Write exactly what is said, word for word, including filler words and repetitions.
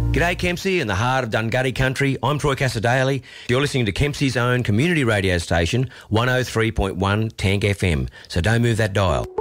G'day Kempsey in the heart of Dungutty country. I'm Troy Cassadaly. You're listening to Kempsey's own community radio station, one oh three point one Tank F M. So don't move that dial.